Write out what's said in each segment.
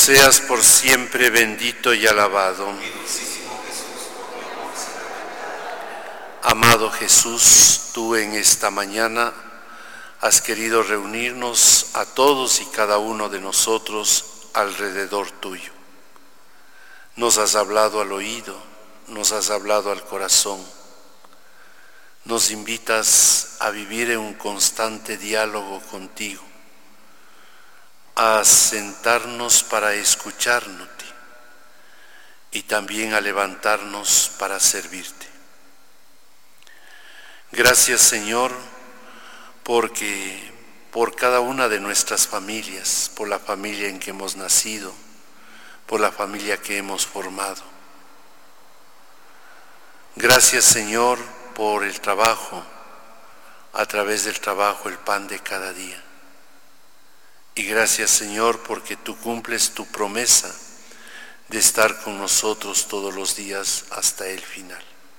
Seas por siempre bendito y alabado. Amado Jesús, tú en esta mañana has querido reunirnos a todos y cada uno de nosotros alrededor tuyo. Nos has hablado al oído, nos has hablado al corazón. Nos invitas a vivir en un constante diálogo contigo, a sentarnos para escucharte y también a levantarnos para servirte. Gracias, Señor, porque por cada una de nuestras familias, por la familia en que hemos nacido, por la familia que hemos formado. Gracias, Señor, por el trabajo, a través del trabajo el pan de cada día. Y gracias, Señor, porque tú cumples tu promesa de estar con nosotros todos los días hasta el final.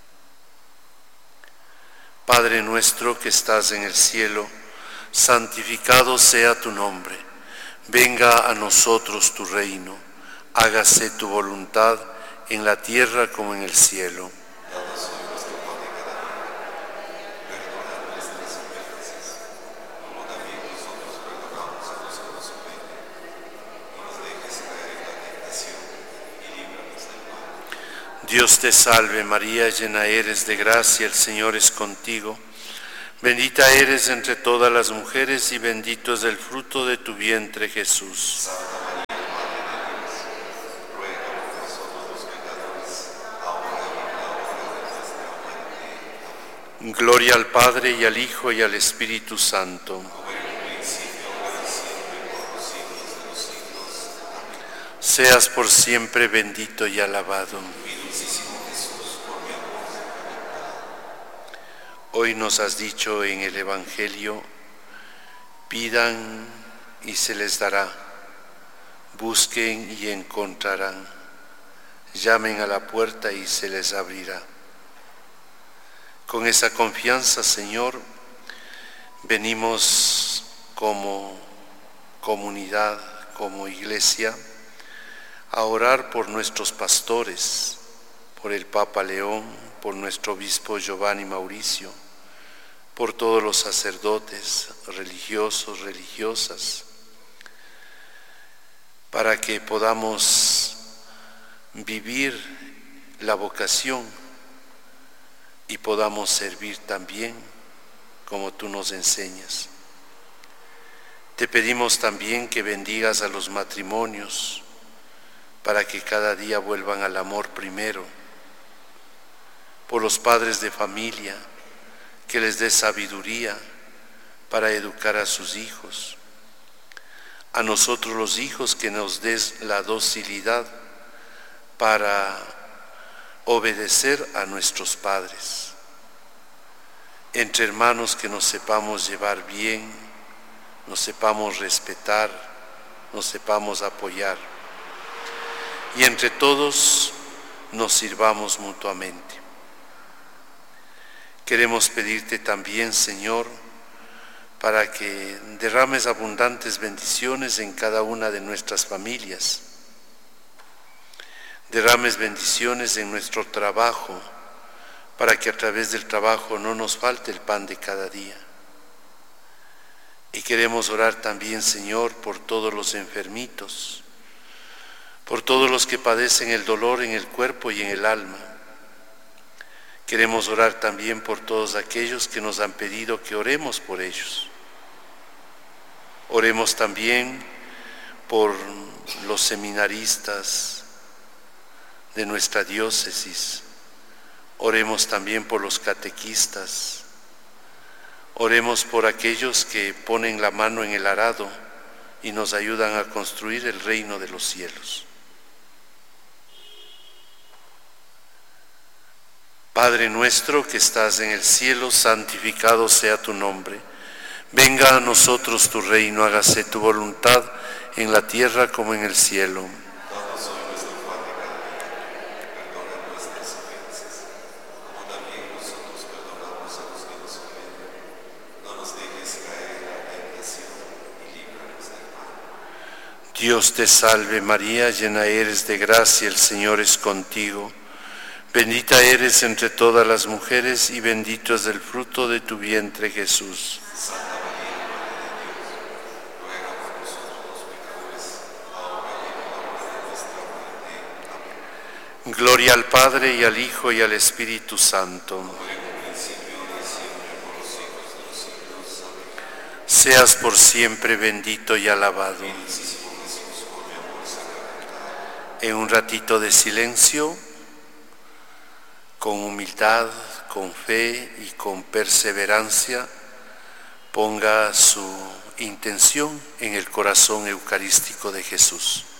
Padre nuestro que estás en el cielo, santificado sea tu nombre. Venga a nosotros tu reino. Hágase tu voluntad en la tierra como en el cielo. Danos hoy nuestro pan de cada día. Perdona nuestras ofensas, como también nosotros perdonamos a los que nos ofenden. No nos dejes caer en la tentación y líbranos del mal. Dios te salve María, llena eres de gracia, el Señor es contigo. Bendita eres entre todas las mujeres y bendito es el fruto de tu vientre, Jesús. Santa María, Madre de Dios, ruega por nosotros los pecadores, ahora y en la hora de nuestra muerte. Amén. Gloria al Padre y al Hijo y al Espíritu Santo. Como en el principio, ahora y siempre, por los siglos de los siglos. Amén. Seas por siempre bendito y alabado. Mi dulcísimo Jesús, por mi amor sacramentado. Hoy nos has dicho en el Evangelio, pidan y se les dará, busquen y encontrarán, llamen a la puerta y se les abrirá. Con esa confianza, Señor, venimos como comunidad, como iglesia, a orar por nuestros pastores, por el Papa León, por nuestro obispo Giovanni Mauricio, por todos los sacerdotes, religiosos, religiosas, para que podamos vivir la vocación y podamos servir también como tú nos enseñas. Te pedimos también que bendigas a los matrimonios para que cada día vuelvan al amor primero, por los padres de familia, que les des sabiduría para educar a sus hijos. A nosotros los hijos que nos des la docilidad para obedecer a nuestros padres. Entre hermanos que nos sepamos llevar bien, nos sepamos respetar, nos sepamos apoyar. Y entre todos nos sirvamos mutuamente. Queremos pedirte también, Señor, para que derrames abundantes bendiciones en cada una de nuestras familias. Derrames bendiciones en nuestro trabajo, para que a través del trabajo no nos falte el pan de cada día. Y queremos orar también, Señor, por todos los enfermitos, por todos los que padecen el dolor en el cuerpo y en el alma. Queremos orar también por todos aquellos que nos han pedido que oremos por ellos. Oremos también por los seminaristas de nuestra diócesis. Oremos también por los catequistas. Oremos por aquellos que ponen la mano en el arado y nos ayudan a construir el reino de los cielos. Padre nuestro que estás en el cielo, santificado sea tu nombre. Venga a nosotros tu reino, hágase tu voluntad en la tierra como en el cielo. Danos hoy nuestro pan de cada día. Perdona nuestras ofensas, como también nosotros perdonamos a los que nos ofenden. No nos dejes caer en la tentación y líbranos del mal. Dios te salve María, llena eres de gracia, el Señor es contigo. Bendita eres entre todas las mujeres y bendito es el fruto de tu vientre Jesús. Santa María, Madre de Dios, ruega por nosotros los pecadores, ahora y en la hora de nuestra muerte. Amén. Gloria al Padre y al Hijo y al Espíritu Santo. Como en un principio, ahora y siempre, por los siglos de los siglos. Amén. Seas por siempre bendito y alabado. Felicísimo Jesús, con mi amor sacramentado. En un ratito de silencio, con humildad, con fe y con perseverancia, ponga su intención en el corazón eucarístico de Jesús.